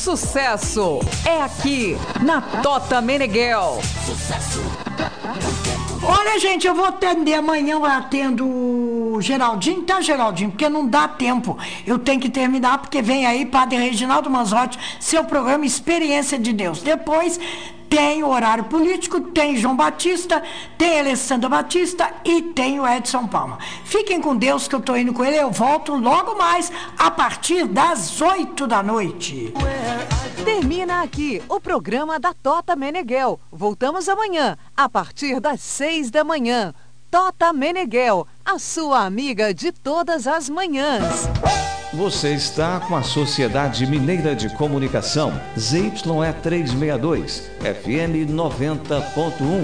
sucesso é aqui na Tota Meneghel. Olha, gente, eu vou atender amanhã, eu atendo o Geraldinho, tá, Geraldinho? Porque não dá tempo. Eu tenho que terminar, porque vem aí Padre Reginaldo Manzotti, seu programa Experiência de Deus. Depois tem o horário político, tem João Batista, tem Alessandra Batista e tem o Edson Palma. Fiquem com Deus, que eu tô indo com ele. Eu volto logo mais a partir das 8 da noite. Termina aqui o programa da Tota Meneghel. Voltamos amanhã, a partir das 6 da manhã. Tota Meneghel, a sua amiga de todas as manhãs. Você está com a Sociedade Mineira de Comunicação, ZYE 362, FM 90.1.